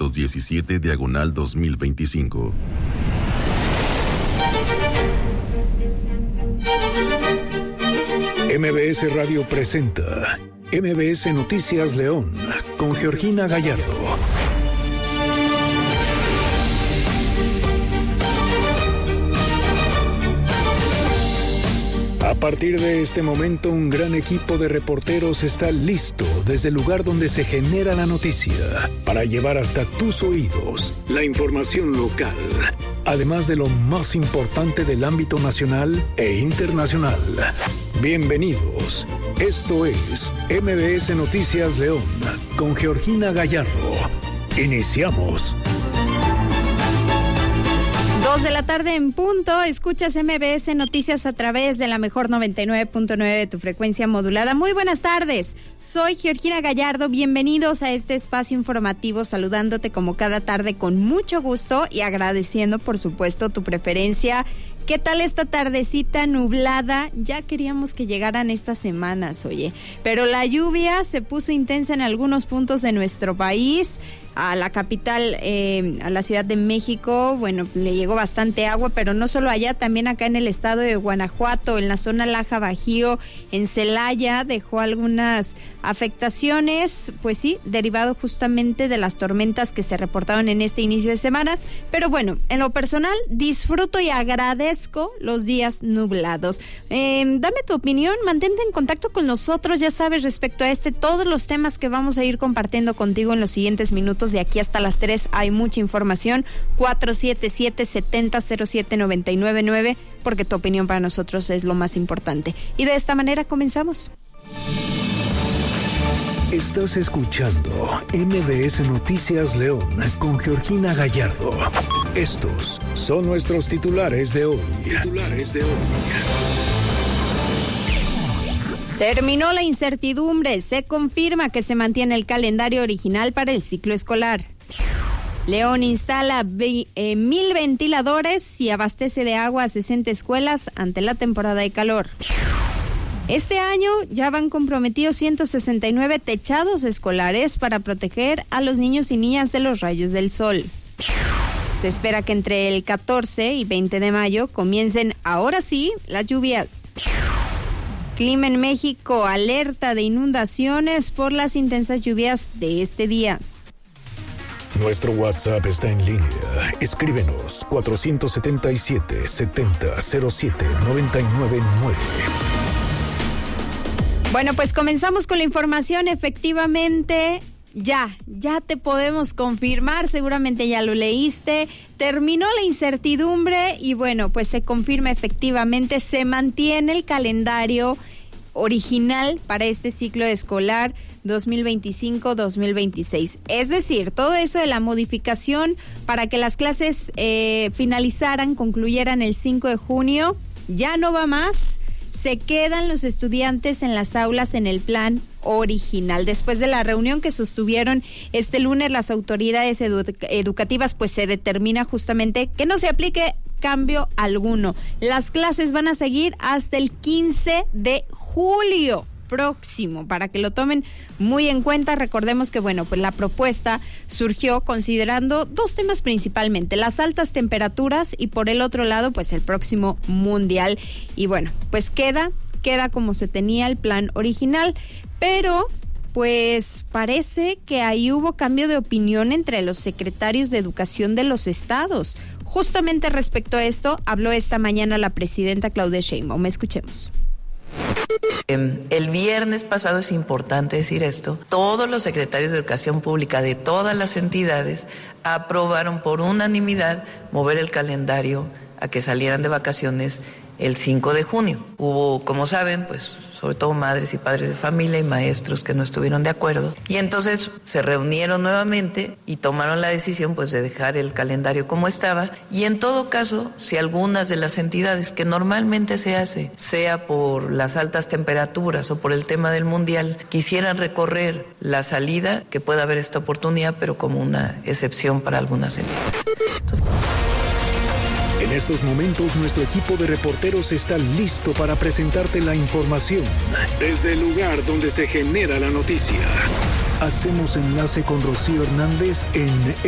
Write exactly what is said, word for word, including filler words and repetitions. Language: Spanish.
trescientos diecisiete, diagonal dos mil veinticinco. M B S Radio presenta M B S Noticias León con Georgina Gallardo. A partir de este momento, un gran equipo de reporteros está listo desde el lugar donde se genera la noticia para llevar hasta tus oídos la información local, además de lo más importante del ámbito nacional e internacional. Bienvenidos. Esto es M B S Noticias León con Georgina Gallardo. Iniciamos. Dos de la tarde en punto, escuchas M B S Noticias a través de la mejor noventa y nueve punto nueve de tu frecuencia modulada. Muy buenas tardes, soy Georgina Gallardo, bienvenidos a este espacio informativo, saludándote como cada tarde con mucho gusto y agradeciendo por supuesto tu preferencia. ¿Qué tal esta tardecita nublada? Ya queríamos que llegaran estas semanas, oye, pero la lluvia se puso intensa en algunos puntos de nuestro país. A la capital, eh, a la Ciudad de México, bueno, le llegó bastante agua, pero no solo allá, también acá en el estado de Guanajuato, en la zona Laja Bajío, en Celaya, dejó algunas afectaciones, pues sí, derivado justamente de las tormentas que se reportaron en este inicio de semana, pero bueno, en lo personal, disfruto y agradezco los días nublados. Eh, dame tu opinión, mantente en contacto con nosotros, ya sabes, respecto a este, todos los temas que vamos a ir compartiendo contigo en los siguientes minutos. De aquí hasta las tres hay mucha información. Cuatro siete siete, siete cero cero siete, nueve nueve nueve, porque tu opinión para nosotros es lo más importante. Y de esta manera comenzamos. Estás escuchando M B S Noticias León con Georgina Gallardo. Estos son nuestros titulares de hoy. Titulares de hoy. Terminó la incertidumbre, se confirma que se mantiene el calendario original para el ciclo escolar. León instala ve, eh, mil ventiladores y abastece de agua a sesenta escuelas ante la temporada de calor. Este año ya van comprometidos ciento sesenta y nueve techados escolares para proteger a los niños y niñas de los rayos del sol. Se espera que entre el catorce y veinte de mayo comiencen ahora sí las lluvias. Clima en México, alerta de inundaciones por las intensas lluvias de este día. Nuestro WhatsApp está en línea. Escríbenos cuatro siete siete, siete cero cero siete, nueve nueve nueve. Bueno, pues comenzamos con la información. Efectivamente, ya, ya te podemos confirmar, seguramente ya lo leíste. Terminó la incertidumbre y bueno, pues se confirma efectivamente, se mantiene el calendario original para este ciclo escolar dos mil veinticinco dos mil veintiséis. Es decir, todo eso de la modificación para que las clases eh, finalizaran, concluyeran el cinco de junio, ya no va más. Se quedan los estudiantes en las aulas en el plan original. Después de la reunión que sostuvieron este lunes las autoridades edu- educativas, pues se determina justamente que no se aplique cambio alguno. Las clases van a seguir hasta el quince de julio próximo, para que lo tomen muy en cuenta. Recordemos que, bueno, pues la propuesta surgió considerando dos temas principalmente, las altas temperaturas y por el otro lado, pues el próximo mundial. Y bueno, pues queda, queda como se tenía el plan original, pero pues parece que ahí hubo cambio de opinión entre los secretarios de educación de los estados. Justamente respecto a esto, habló esta mañana la presidenta Claudia Sheinbaum. Escuchemos. El viernes pasado, es importante decir esto, todos los secretarios de Educación Pública de todas las entidades aprobaron por unanimidad mover el calendario a que salieran de vacaciones el cinco de junio. Hubo, como saben, pues sobre todo madres y padres de familia y maestros que no estuvieron de acuerdo. Y entonces se reunieron nuevamente y tomaron la decisión pues de dejar el calendario como estaba. Y en todo caso, si algunas de las entidades, que normalmente se hace, sea por las altas temperaturas o por el tema del mundial, quisieran recorrer la salida, que pueda haber esta oportunidad, pero como una excepción para algunas entidades. Entonces, en estos momentos, nuestro equipo de reporteros está listo para presentarte la información desde el lugar donde se genera la noticia. Hacemos enlace con Rocío Hernández en